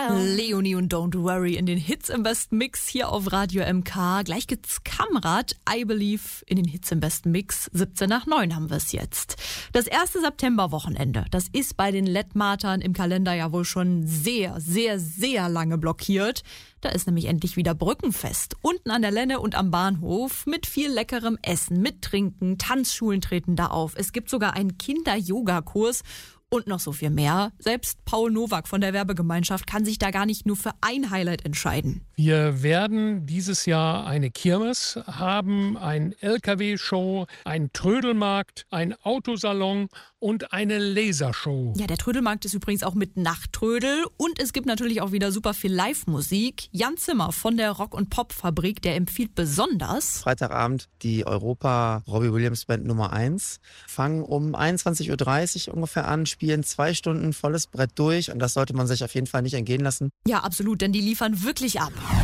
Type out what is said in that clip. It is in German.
Leonie und Don't Worry in den Hits im besten Mix hier auf Radio MK. Gleich gibt's Kamrat, I Believe in den Hits im besten Mix. 7:17 haben wir es jetzt. Das erste Septemberwochenende, das ist bei den Lettmatern im Kalender ja wohl schon sehr, sehr, sehr lange blockiert. Da ist nämlich endlich wieder Brückenfest. Unten an der Lenne und am Bahnhof mit viel leckerem Essen, mit Trinken, Tanzschulen treten da auf. Es gibt sogar einen Kinder-Yoga-Kurs. Und noch so viel mehr. Selbst Paul Nowak von der Werbegemeinschaft kann sich da gar nicht nur für ein Highlight entscheiden. Wir werden dieses Jahr eine Kirmes haben, ein LKW-Show, einen Trödelmarkt, ein Autosalon und eine Lasershow. Ja, der Trödelmarkt ist übrigens auch mit Nachttrödel. Und es gibt natürlich auch wieder super viel Live-Musik. Jan Zimmer von der Rock- und Pop-Fabrik, der empfiehlt besonders. Freitagabend die Europa Robbie Williams Band Nummer 1. Fangen um 21:30 Uhr ungefähr an, spielen 2 Stunden volles Brett durch. Und das sollte man sich auf jeden Fall nicht entgehen lassen. Ja, absolut, denn die liefern wirklich ab.